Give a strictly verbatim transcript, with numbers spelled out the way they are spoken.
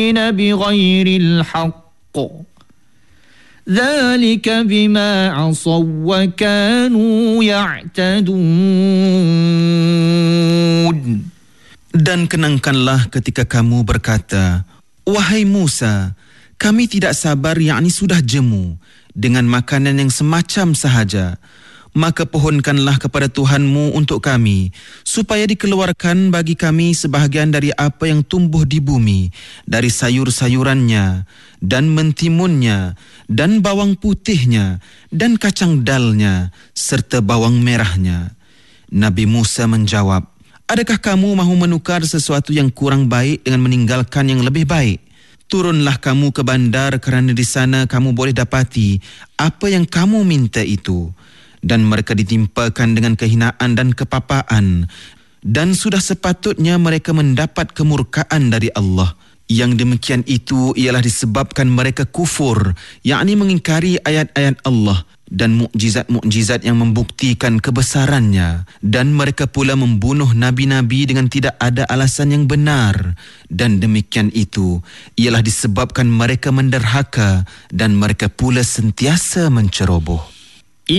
بغير الحق ذلك بما عصوا وكانوا يعتدون. Dan kenangkanlah ketika kamu berkata, wahai Musa, kami tidak sabar, yakni sudah jemu dengan makanan yang semacam sahaja. Maka pohonkanlah kepada Tuhanmu untuk kami, supaya dikeluarkan bagi kami sebahagian dari apa yang tumbuh di bumi, dari sayur-sayurannya, dan mentimunnya, dan bawang putihnya, dan kacang dalnya, serta bawang merahnya. Nabi Musa menjawab, adakah kamu mahu menukar sesuatu yang kurang baik dengan meninggalkan yang lebih baik? Turunlah kamu ke bandar, kerana di sana kamu boleh dapati apa yang kamu minta itu. Dan mereka ditimpakan dengan kehinaan dan kepapaan, dan sudah sepatutnya mereka mendapat kemurkaan dari Allah. Yang demikian itu ialah disebabkan mereka kufur, yakni mengingkari ayat-ayat Allah dan mukjizat-mukjizat yang membuktikan kebesarannya, dan mereka pula membunuh nabi-nabi dengan tidak ada alasan yang benar, dan demikian itu ialah disebabkan mereka menderhaka dan mereka pula sentiasa menceroboh.